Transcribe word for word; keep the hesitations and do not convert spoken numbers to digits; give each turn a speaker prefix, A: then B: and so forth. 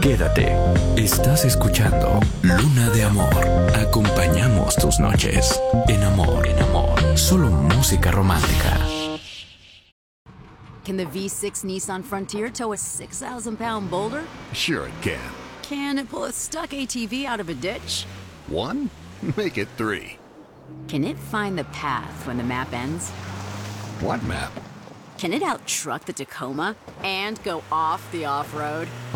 A: Quédate. Estás escuchando Luna de Amor. Acompañamos tus noches. En amor, en amor. Solo música romántica.
B: Can the V six Nissan Frontier tow a six thousand pound boulder?
C: Sure it can.
B: Can it pull a stuck A T V out of a ditch?
C: One? Make it three.
B: Can it find the path when the map ends?
C: What map?
B: Can it out-truck the Tacoma and go off the off-road?